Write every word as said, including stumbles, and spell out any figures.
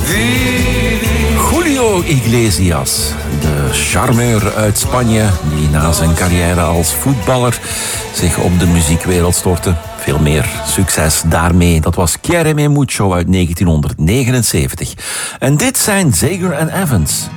Julio Iglesias, de charmeur uit Spanje die na zijn carrière als voetballer zich op de muziekwereld stortte. Veel meer succes daarmee. Dat was Quiéreme Mucho uit negentien negenenzeventig. En dit zijn Zager en Evans.